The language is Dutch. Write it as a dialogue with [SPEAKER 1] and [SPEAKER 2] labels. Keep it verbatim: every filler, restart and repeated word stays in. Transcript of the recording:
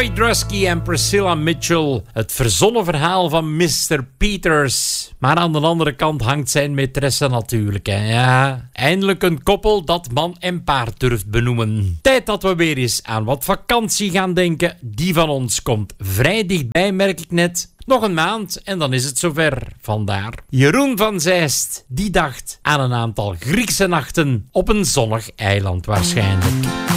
[SPEAKER 1] Roy Drusky en Priscilla Mitchell. Het verzonnen verhaal van mister Peters. Maar aan de andere kant hangt zijn maîtresse natuurlijk. Hè? Ja. Eindelijk een koppel dat man en paard durft benoemen. Tijd dat we weer eens aan wat vakantie gaan denken. Die van ons komt vrij dichtbij, merk ik net. Nog een maand en dan is het zover. Vandaar. Jeroen van Zeist, die dacht aan een aantal Griekse nachten op een zonnig eiland waarschijnlijk.